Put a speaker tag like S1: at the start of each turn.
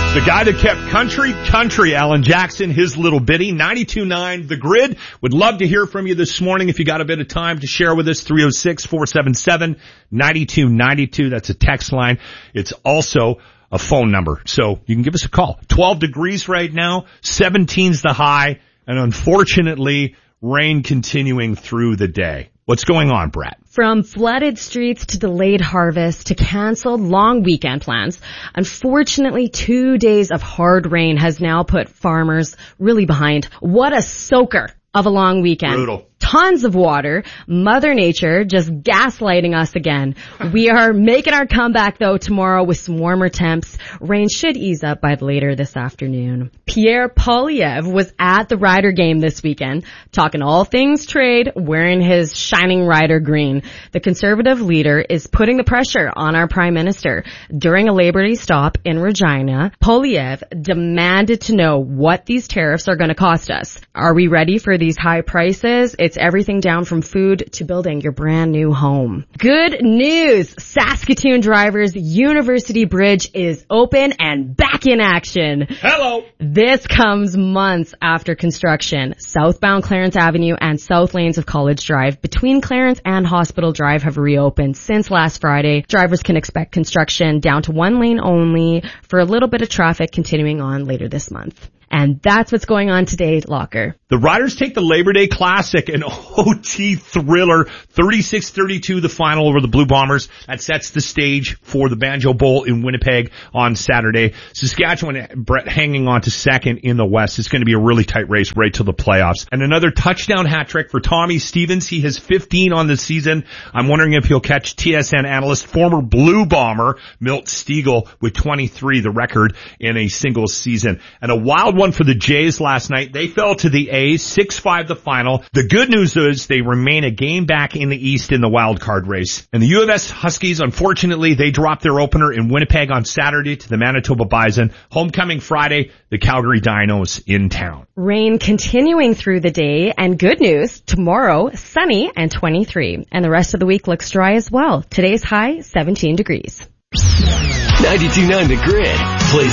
S1: The guy that kept country, Alan Jackson, his little bitty, 92.9 The Grid. Would love to hear from you this morning if you got a bit of time to share with us, 306-477-9292. That's a text line. It's also a phone number, so you can give us a call. 12 degrees right now, 17's the high, and unfortunately, rain continuing through the day. What's going on, Brett?
S2: From flooded streets to delayed harvest to canceled long weekend plans, unfortunately 2 days of hard rain has now put farmers really behind. What a soaker of a long weekend.
S1: Brutal.
S2: Tons of water. Mother Nature just gaslighting us again. We are making our comeback though tomorrow with some warmer temps. Rain should ease up by later this afternoon. Pierre Poilievre was at the Rider game this weekend, talking all things trade, wearing his shining Rider green. The Conservative leader is putting the pressure on our Prime Minister. During a Labor Day stop in Regina, Poilievre demanded to know what these tariffs are going to cost us. Are we ready for these high prices? It's everything down from food to building your brand new home. Good news! Saskatoon Drivers University Bridge is open and back in action.
S1: Hello!
S2: This comes months after construction. Southbound Clarence Avenue and south lanes of College Drive between Clarence and Hospital Drive have reopened since last Friday. Drivers can expect construction down to one lane only for a little bit of traffic continuing on later this month. And that's what's going on today, Locker.
S1: The Riders take the Labor Day Classic, an OT thriller, 36-32 the final over the Blue Bombers. That sets the stage for the Banjo Bowl in Winnipeg on Saturday. Saskatchewan, Brett, hanging on to second in the West. It's going to be a really tight race right to the playoffs. And another touchdown hat trick for Tommy Stevens. He has 15 on the season. I'm wondering if he'll catch TSN analyst, former Blue Bomber Milt Stegall with 23, the record in a single season. And a wild one for the Jays last night. They fell to the A's, 6-5 the final. The good news is they remain a game back in the East in the wild card race. And the U of S Huskies, unfortunately, they dropped their opener in Winnipeg on Saturday to the Manitoba Bison. Homecoming Friday, the Calgary Dinos in town.
S2: Rain continuing through the day, and good news, tomorrow, sunny and 23. And the rest of the week looks dry as well. Today's high, 17 degrees.
S3: 92.9 The Grid. Plays